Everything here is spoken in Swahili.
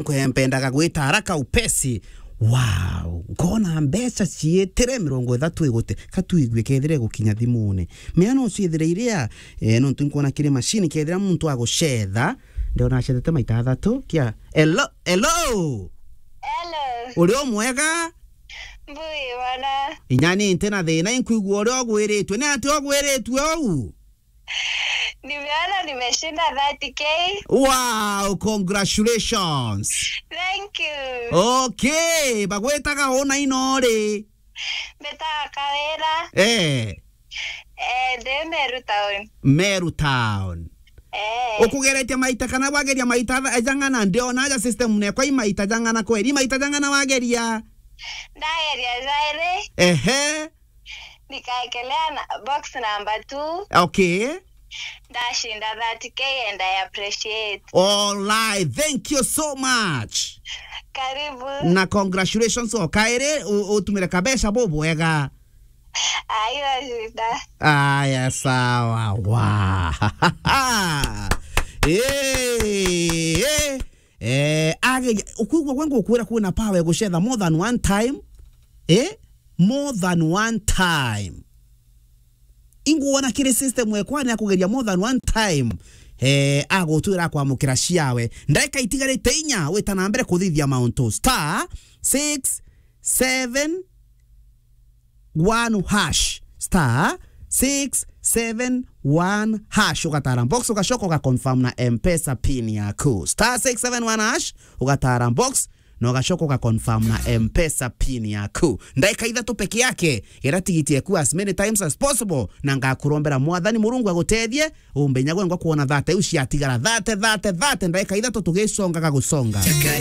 kwempendaga gwita haraka upesi. Wow, ngona mbeca cietire 30 igote katuigwe kethire gukinya thimune meano uciethire iria no ntunkona kire machine kethira muntu agocetha ndio na cethete maita 3 kia hello uri omwega mbui wana inyani ntena thina inkuigwa uri ogwiritwe ni ati ogwiritwe ou nimeona nimeshinda 30k. Wow, congratulations. Thank you. Okay, bagwetaga ona inore. Beta kawera. De Meru Town. Okugerete maita kana wageria maita ajangana ndio naja system ne kwa maita jangana kweli maita jangana wageria. Ndageria zaire. Nikaekelea box number 2. Okay. Dashinda 30k and I appreciate. All right, thank you so much. Karibu. Na congratulations okaire utumire kabesha bobo ega. Ayo jida. Aya sawa. Wow. Age ukugwa kwangu kuira kuna power gucetha more than one time. More than one time. Ingu wana kire system wekwane akugeria more than one time. Agotwira kwa mukira ciawe. Ndaika itigarite inya weta na mbere kuthithia mauntu star 671 hash star 671 hash ugatara box ugashoka ugaconfirm na M-Pesa pin yako star 671 hash ugatara box no gashoko ka confirm na M-Pesa pin yako ndaika ithatu peke yake iratigitie ku as many times as possible na ngakurombera mwathani murungu agutethie umbenyagwe ngwa kuona thate uci atigara thate ndaika ithatu tugisonga gagusonga